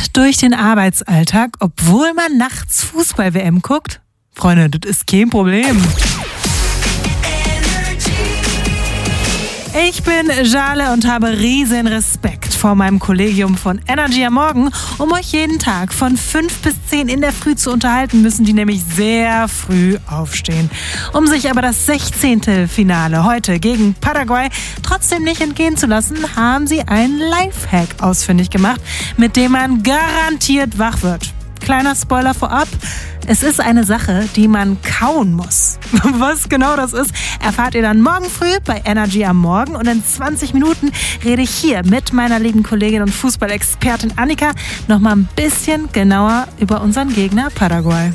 durch den Arbeitsalltag, obwohl man nachts Fußball-WM guckt? Freunde, das ist kein Problem. Ich bin Jale und habe riesen Respekt vor meinem Kollegium von Energy am Morgen. Um euch jeden Tag von 5 bis 10 in der Früh zu unterhalten, müssen die nämlich sehr früh aufstehen. Um sich aber das 16. Finale heute gegen Paraguay trotzdem nicht entgehen zu lassen, haben sie einen Lifehack ausfindig gemacht, mit dem man garantiert wach wird. Kleiner Spoiler vorab, es ist eine Sache, die man kauen muss. Was genau das ist, erfahrt ihr dann morgen früh bei Energy am Morgen. Und in 20 Minuten rede ich hier mit meiner lieben Kollegin und Fußballexpertin Annika nochmal ein bisschen genauer über unseren Gegner Paraguay.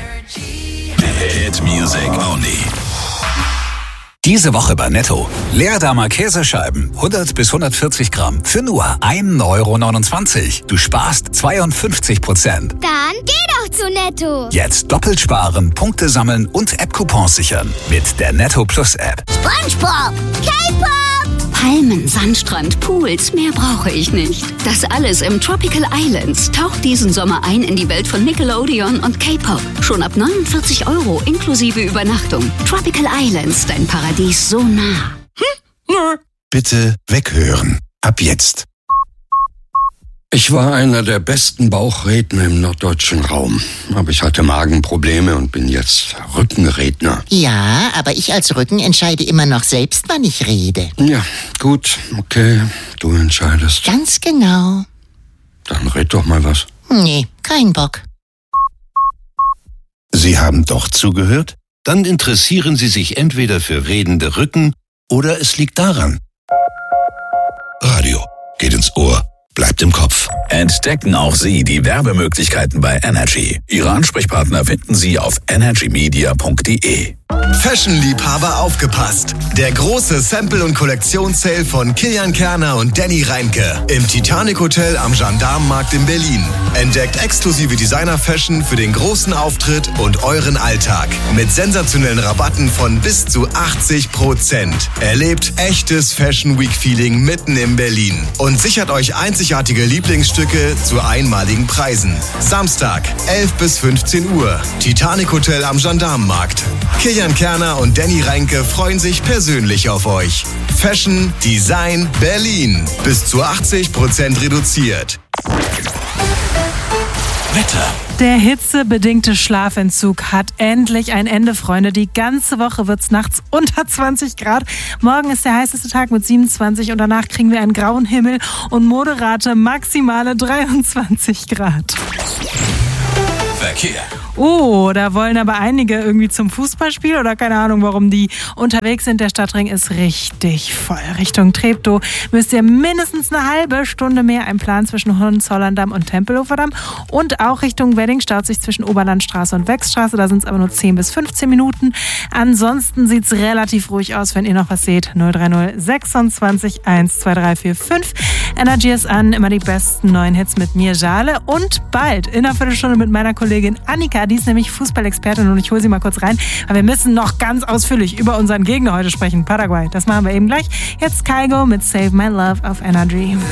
Hit Music Only. Diese Woche bei Netto. Leerdamer Käsescheiben, 100 bis 140 Gramm, für nur 1,29 €. Du sparst 52%. Dann geh doch zu Netto. Jetzt doppelt sparen, Punkte sammeln und App-Coupons sichern. Mit der Netto Plus App. SpongeBob, K-Pop, Palmen, Sandstrand, Pools, mehr brauche ich nicht. Das alles im Tropical Islands. Taucht diesen Sommer ein in die Welt von Nickelodeon und K-Pop. Schon ab 49 € inklusive Übernachtung. Tropical Islands, dein Paradies so nah. Bitte weghören. Ab jetzt. Ich war einer der besten Bauchredner im norddeutschen Raum. Aber ich hatte Magenprobleme und bin jetzt Rückenredner. Ja, aber ich als Rücken entscheide immer noch selbst, wann ich rede. Ja, gut, okay, du entscheidest. Ganz genau. Dann red doch mal was. Nee, kein Bock. Sie haben doch zugehört? Dann interessieren Sie sich entweder für redende Rücken oder es liegt daran. Radio geht ins Ohr, bleibt im Kopf. Entdecken auch Sie die Werbemöglichkeiten bei Energy. Ihre Ansprechpartner finden Sie auf energymedia.de. Fashion-Liebhaber aufgepasst! Der große Sample- und Kollektionssale von Kilian Kerner und Danny Reinke im Titanic Hotel am Gendarmenmarkt in Berlin. Entdeckt exklusive Designer-Fashion für den großen Auftritt und euren Alltag. Mit sensationellen Rabatten von bis zu 80%. Erlebt echtes Fashion Week-Feeling mitten in Berlin. Und sichert euch einzigartige Lieblingsstücke zu einmaligen Preisen. Samstag, 11 bis 15 Uhr. Titanic Hotel am Gendarmenmarkt. Kilian Kerner und Danny Reinke freuen sich persönlich auf euch. Fashion, Design, Berlin. Bis zu 80% reduziert. Wetter. Der hitzebedingte Schlafentzug hat endlich ein Ende, Freunde. Die ganze Woche wird's nachts unter 20 Grad. Morgen ist der heißeste Tag mit 27 und danach kriegen wir einen grauen Himmel und moderate maximale 23 Grad. Verkehr. Oh, da wollen aber einige irgendwie zum Fußballspiel oder keine Ahnung, warum die unterwegs sind. Der Stadtring ist richtig voll. Richtung Treptow müsst ihr mindestens eine halbe Stunde mehr einplanen zwischen Hohenzollern-Damm und Tempelhofer-Damm. Und auch Richtung Wedding staut sich zwischen Oberlandstraße und Wechstraße. Da sind es aber nur 10 bis 15 Minuten. Ansonsten sieht es relativ ruhig aus, wenn ihr noch was seht. 030 26 1 2 3 4 5. Energy ist an, immer die besten neuen Hits mit mir, Jale. Und bald in einer Viertelstunde mit meiner Kollegin Annika. Die ist nämlich Fußballexpertin und ich hole sie mal kurz rein, weil wir müssen noch ganz ausführlich über unseren Gegner heute sprechen, Paraguay. Das machen wir eben gleich. Jetzt Kygo mit Save My Love auf Energy.